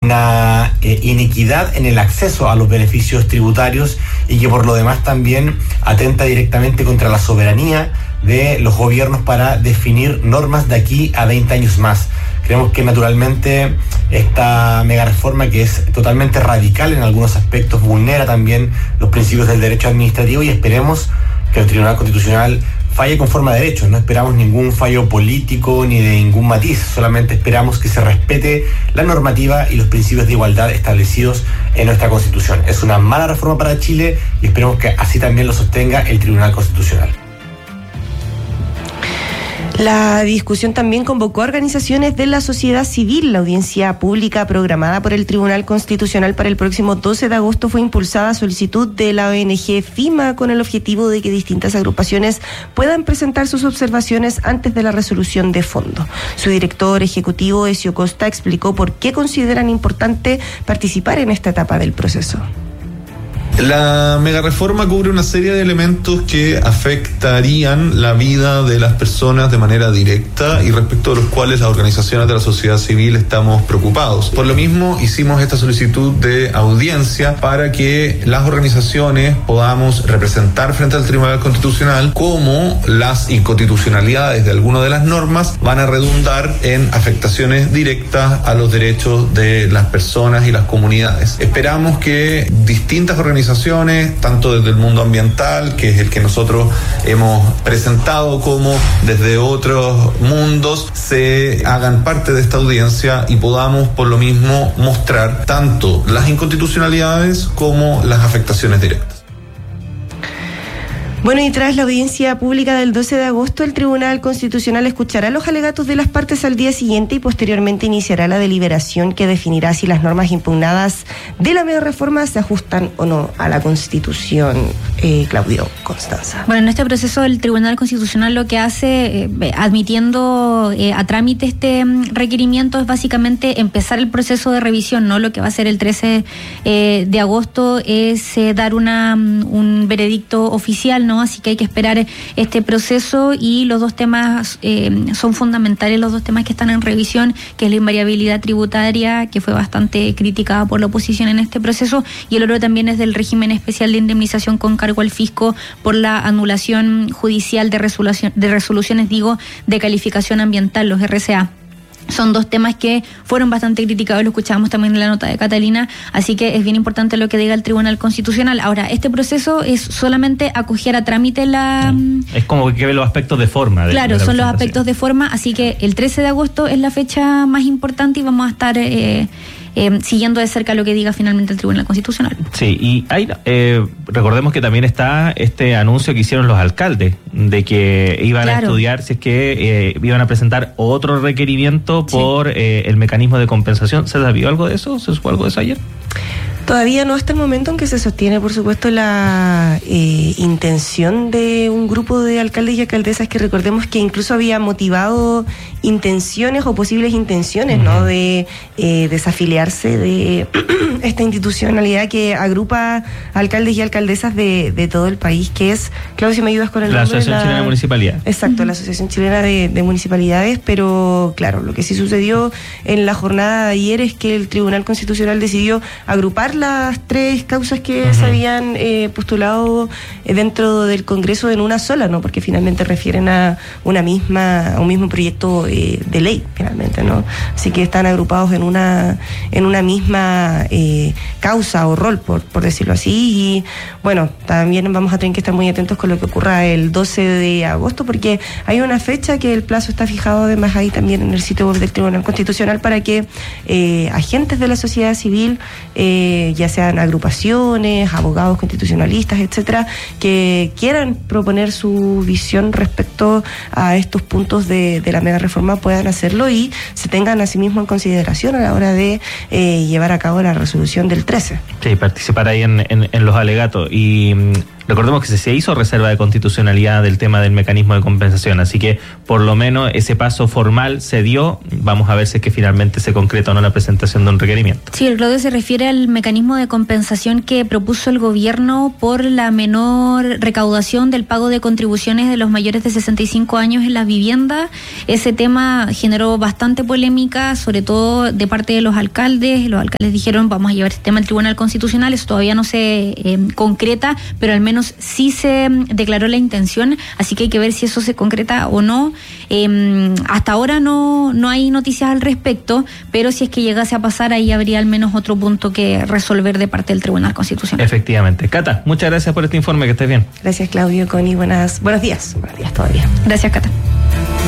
una inequidad en el acceso a los beneficios tributarios y que por lo demás también atenta directamente contra la soberanía de los gobiernos para definir normas de aquí a 20 años más. Creemos que naturalmente esta mega reforma, que es totalmente radical en algunos aspectos, vulnera también los principios del derecho administrativo, y esperemos que el Tribunal Constitucional falle conforme a derecho. No esperamos ningún fallo político ni de ningún matiz, solamente esperamos que se respete la normativa y los principios de igualdad establecidos en nuestra Constitución. Es una mala reforma para Chile y esperemos que así también lo sostenga el Tribunal Constitucional. La discusión también convocó a organizaciones de la sociedad civil. La audiencia pública programada por el Tribunal Constitucional para el próximo 12 de agosto fue impulsada a solicitud de la ONG FIMA con el objetivo de que distintas agrupaciones puedan presentar sus observaciones antes de la resolución de fondo. Su director ejecutivo, Ezio Costa, explicó por qué consideran importante participar en esta etapa del proceso. La megareforma cubre una serie de elementos que afectarían la vida de las personas de manera directa y respecto a los cuales las organizaciones de la sociedad civil estamos preocupados. Por lo mismo, hicimos esta solicitud de audiencia para que las organizaciones podamos representar frente al Tribunal Constitucional cómo las inconstitucionalidades de algunas de las normas van a redundar en afectaciones directas a los derechos de las personas y las comunidades. Esperamos que distintas organizaciones, tanto desde el mundo ambiental, que es el que nosotros hemos presentado, como desde otros mundos, se hagan parte de esta audiencia y podamos por lo mismo mostrar tanto las inconstitucionalidades como las afectaciones directas. Bueno, y tras la audiencia pública del 12 de agosto, el Tribunal Constitucional escuchará los alegatos de las partes al día siguiente y posteriormente iniciará la deliberación que definirá si las normas impugnadas de la mega reforma se ajustan o no a la Constitución. Claudio, Constanza. Bueno, en este proceso el Tribunal Constitucional lo que hace, admitiendo a trámite este requerimiento, es básicamente empezar el proceso de revisión, ¿no? Lo que va a ser el 13 de agosto es dar un veredicto oficial, ¿no? Así que hay que esperar este proceso, y los dos temas son fundamentales, los dos temas que están en revisión, que es la invariabilidad tributaria, que fue bastante criticada por la oposición en este proceso, y el otro también es del régimen especial de indemnización con cargo al fisco por la anulación judicial de resoluciones de calificación ambiental, los RCA. Son dos temas que fueron bastante criticados, lo escuchábamos también en la nota de Catalina, así que es bien importante lo que diga el Tribunal Constitucional. Ahora, este proceso es solamente acoger a trámite la... Es como que ve los aspectos de forma. Claro, son los aspectos de forma, así que el 13 de agosto es la fecha más importante y vamos a estar siguiendo de cerca lo que diga finalmente el Tribunal Constitucional. Sí, y hay, recordemos que también está este anuncio que hicieron los alcaldes de que iban a estudiar si es que iban a presentar otro requerimiento por el mecanismo de compensación. ¿Se sabía algo de eso? ¿Se supo algo de eso ayer? Todavía no, hasta el momento en que se sostiene, por supuesto, la intención de un grupo de alcaldes y alcaldesas que recordemos que incluso había motivado intenciones o posibles intenciones, ¿no? De desafiliarse de esta institucionalidad que agrupa alcaldes y alcaldesas de todo el país, que es, Claudio, si me ayudas con el nombre. La Asociación Chilena de Municipalidades. Exacto, la Asociación Chilena de Municipalidades, pero claro, lo que sí sucedió en la jornada de ayer es que el Tribunal Constitucional decidió agrupar las tres causas que se habían postulado dentro del Congreso en una sola, ¿no? Porque finalmente refieren a un mismo proyecto de ley, finalmente, ¿no? Así que están agrupados en una misma causa o rol, por decirlo así. Y bueno, también vamos a tener que estar muy atentos con lo que ocurra el 12 de agosto, porque hay una fecha que el plazo está fijado además ahí también en el sitio web del Tribunal Constitucional para que agentes de la sociedad civil, ya sean agrupaciones, abogados constitucionalistas, etcétera, que quieran proponer su visión respecto a estos puntos de la mega reforma, puedan hacerlo y se tengan a sí mismo en consideración a la hora de llevar a cabo la resolución del 13. Sí, participar ahí en los alegatos. Y Recordemos que se hizo reserva de constitucionalidad del tema del mecanismo de compensación, así que por lo menos ese paso formal se dio. Vamos a ver si es que finalmente se concreta o no la presentación de un requerimiento. Sí, el Claudio se refiere al mecanismo de compensación que propuso el gobierno por la menor recaudación del pago de contribuciones de los mayores de 65 años en las viviendas. Ese tema generó bastante polémica, sobre todo de parte de los alcaldes. Los alcaldes dijeron, vamos a llevar este tema al Tribunal Constitucional. Eso todavía no se concreta, pero al menos sí se declaró la intención, así que hay que ver si eso se concreta o no. Hasta ahora no hay noticias al respecto, pero si es que llegase a pasar, ahí habría al menos otro punto que resolver de parte del Tribunal Constitucional. Efectivamente. Cata, muchas gracias por este informe, que estés bien. Gracias, Claudio, Connie, buenos días. Buenos días todavía. Gracias, Cata.